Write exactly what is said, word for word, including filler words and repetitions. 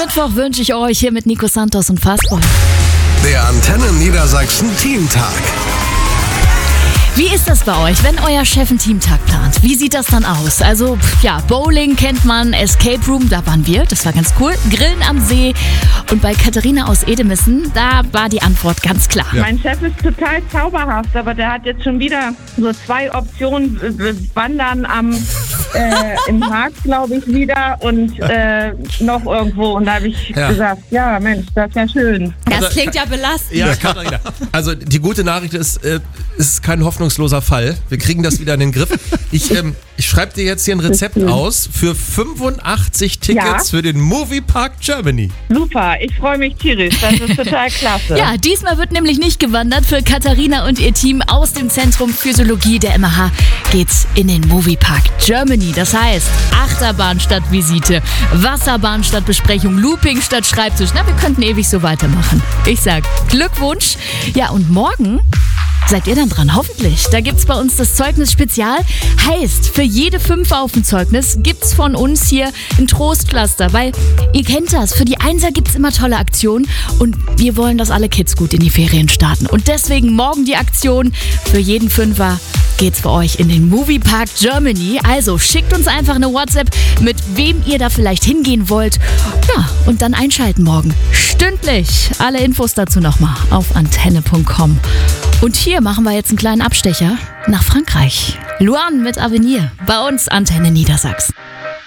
Mittwoch wünsche ich euch hier mit Nico Santos und Fastboy. Der Antenne Niedersachsen Teamtag. Wie ist das bei euch, wenn euer Chef einen Teamtag plant? Wie sieht das dann aus? Also, ja, Bowling kennt man, Escape Room, da waren wir, das war ganz cool. Grillen am See. Und bei Katharina aus Edemissen, da war die Antwort ganz klar. Ja. Mein Chef ist total zauberhaft, aber der hat jetzt schon wieder so zwei Optionen. Wandern am äh, im Harz, glaube ich, wieder und äh, noch irgendwo. Und da habe ich ja. gesagt, ja Mensch, das ist ja schön. Das klingt ja belastend. Ja, Katharina. Also die gute Nachricht ist, äh, es ist kein hoffnungsloser Fall. Wir kriegen das wieder in den Griff. Ich, ähm, ich schreibe dir jetzt hier ein Rezept aus für fünfundachtzig Tickets ja. für den Moviepark Germany. Super, ich freue mich tierisch. Das ist total klasse. Ja, diesmal wird nämlich nicht gewandert. Für Katharina und ihr Team aus dem Zentrum Physiologie der M H geht's in den Moviepark Germany. Das heißt, Achterbahn statt Visite, Wasserbahn statt Besprechung, Looping statt Schreibtisch. Na, wir könnten ewig so weitermachen. Ich sag Glückwunsch. Ja, und morgen seid ihr dann dran, hoffentlich. Da gibt's bei uns das Zeugnis Spezial. Heißt, für jede fünf auf dem Zeugnis gibt's von uns hier ein Trostcluster. Weil ihr kennt das, für die Einser gibt's immer tolle Aktionen. Und wir wollen, dass alle Kids gut in die Ferien starten. Und deswegen morgen die Aktion. Für jeden Fünfer geht's für euch in den Moviepark Germany. Also schickt uns einfach eine WhatsApp, mit wem ihr da vielleicht hingehen wollt. Ja, und dann einschalten morgen. Stündlich. Alle Infos dazu nochmal auf antenne punkt com. Und hier machen wir jetzt einen kleinen Abstecher nach Frankreich. Luan mit Avenir. Bei uns Antenne Niedersachsen.